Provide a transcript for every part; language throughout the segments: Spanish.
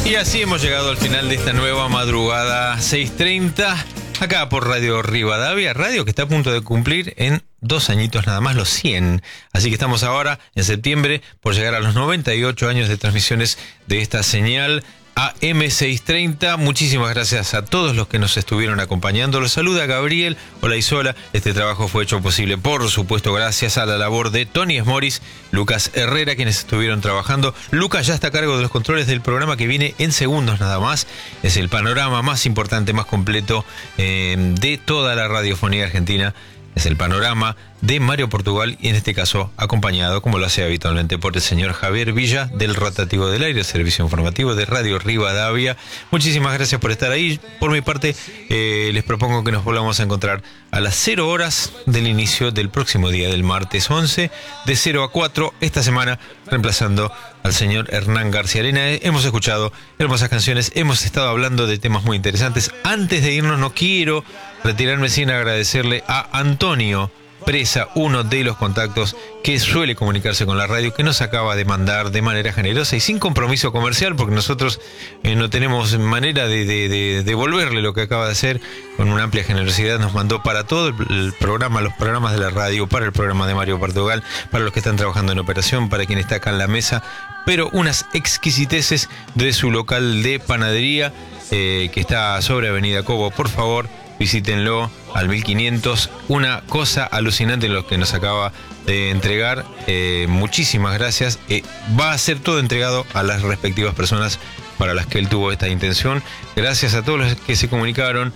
Y así hemos llegado al final de esta nueva madrugada 6:30, acá por Radio Rivadavia, radio que está a punto de cumplir en 2 añitos nada más los 100. Así que estamos ahora en septiembre por llegar a los 98 años de transmisiones de esta señal AM630. Muchísimas gracias a todos los que nos estuvieron acompañando. Los saluda Gabriel Olaizola. Este trabajo fue hecho posible, por supuesto, gracias a la labor de Tony Esmoris, Lucas Herrera, quienes estuvieron trabajando. Lucas ya está a cargo de los controles del programa que viene en segundos nada más. Es el panorama más importante, más completo de toda la radiofonía argentina. Es el panorama de Mario Portugal y en este caso acompañado, como lo hace habitualmente, por el señor Javier Villa del Rotativo del Aire, servicio informativo de Radio Rivadavia. Muchísimas gracias por estar ahí. Por mi parte, les propongo que nos volvamos a encontrar a las 0 horas del inicio del próximo día, del martes 11, de 0 a 4, esta semana, reemplazando al señor Hernán García Arena. Hemos escuchado hermosas canciones, hemos estado hablando de temas muy interesantes. Antes de irnos, no quiero retirarme sin agradecerle a Antonio Presa, uno de los contactos que suele comunicarse con la radio, que nos acaba de mandar de manera generosa y sin compromiso comercial, porque nosotros no tenemos manera de devolverle lo que acaba de hacer. Con una amplia generosidad nos mandó para todo el programa, los programas de la radio, para el programa de Mario Portugal, para los que están trabajando en operación, para quien está acá en la mesa, pero unas exquisiteces de su local de panadería que está sobre Avenida Cobo. Por favor, visítenlo al 1500, una cosa alucinante lo que nos acaba de entregar. Muchísimas gracias. Va a ser todo entregado a las respectivas personas para las que él tuvo esta intención. Gracias a todos los que se comunicaron,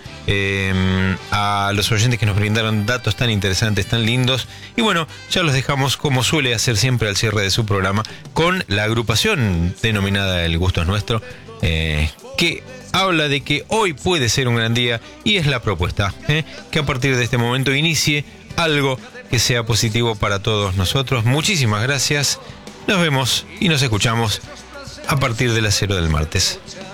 a los oyentes que nos brindaron datos tan interesantes, tan lindos. Y bueno, ya los dejamos, como suele hacer siempre al cierre de su programa, con la agrupación denominada El Gusto es Nuestro, que habla de que hoy puede ser un gran día, y es la propuesta, que a partir de este momento inicie algo que sea positivo para todos nosotros. Muchísimas gracias. Nos vemos y nos escuchamos a partir de las 0 del martes.